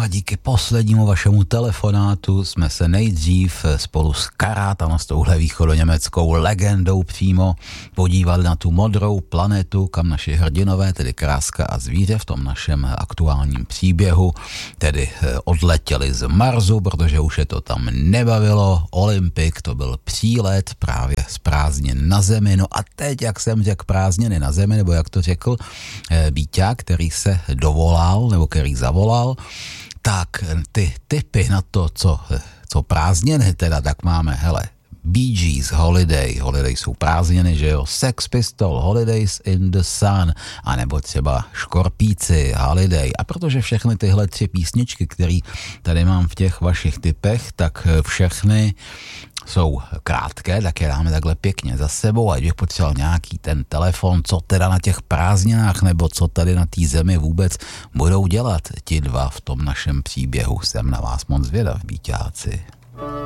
a díky poslednímu vašemu telefonátu jsme se nejdřív spolu s Karátama, s touhle východoněmeckou legendou přímo podívali na tu modrou planetu, kam naši hrdinové, tedy Kráska a zvíře v tom našem aktuálním příběhu, tedy odletěli z Marsu, protože už je to tam nebavilo. Olympik, to byl přílet právě z prázdnin na Zemi. No a teď, jak jsem řekl, prázdniny na Zemi, nebo jak to řekl Víťa, který se dovolal, nebo který zavolal, tak ty tipy na to, co prázdniny teda, tak máme, hele, Bee Gees, Holiday jsou prázdniny, že jo, Sex Pistol, Holidays in the Sun, anebo třeba Škorpíci, Holiday. A protože všechny tyhle 3 písničky, které tady mám v těch vašich tipech, tak všechny jsou krátké, tak je dáme takhle pěkně za sebou, a když potřeboval nějaký ten telefon, co teda na těch prázdninách, nebo co tady na té Zemi vůbec budou dělat ti dva v tom našem příběhu. Jsem na vás moc zvědav, Víťáci.